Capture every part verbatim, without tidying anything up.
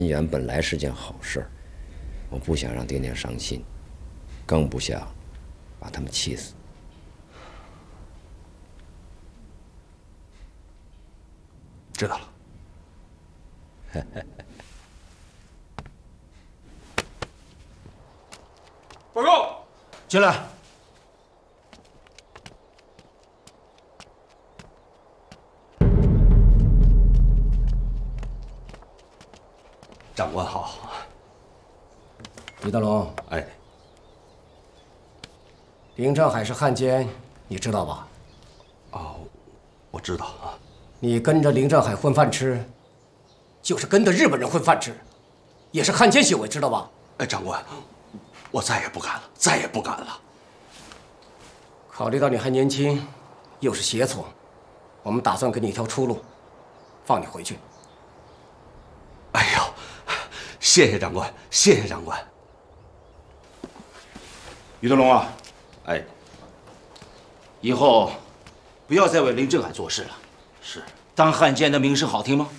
缘本来是件好事儿，我不想让爹娘伤心，更不想把他们气死。 知道了。 报告， 进来。 长官好。 李德龙， 哎， 林正海是汉奸，你知道吧？ 哦，我知道啊。 你跟着林正海混饭吃，就是跟着日本人混饭吃，也是汉奸行为，知道吧？ 哎，长官，我再也不敢了，再也不敢了。 考虑到你还年轻，又是胁从，我们打算给你一条出路，放你回去。 哎呦，谢谢长官，谢谢长官。 于德龙啊， 哎， 以后不要再为林正海做事了。 是。 当汉奸的名声好听吗？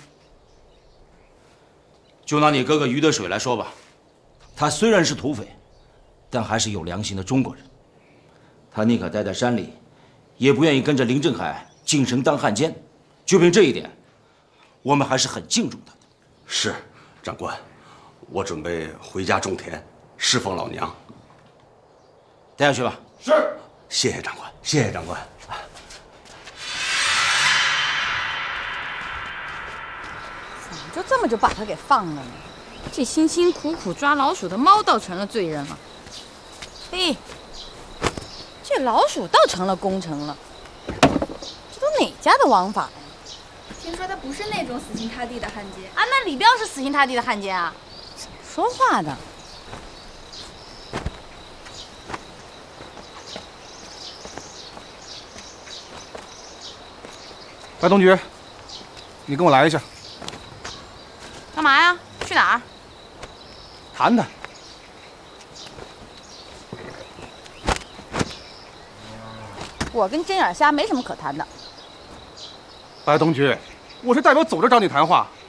就拿你哥哥于德水来说吧，他虽然是土匪，但还是有良心的中国人。他宁可待在山里，也不愿意跟着林正海进城当汉奸。就凭这一点，我们还是很敬重他的。 是，长官，我准备回家种田，侍奉老娘。 带下去吧。 是。谢谢长官，谢谢长官。 怎么就这么就把他给放了呢？这辛辛苦苦抓老鼠的猫倒成了罪人了。嘿，这老鼠倒成了功臣了。这都哪家的王法呀？ 听说他不是那种死心塌地的汉奸啊，那李彪是死心塌地的汉奸啊？怎么说话的？ 白同局，你跟我来一下。 干嘛呀？去哪儿？ 谈谈。 我跟针眼虾没什么可谈的。 白同局，我是代表组织找你谈话，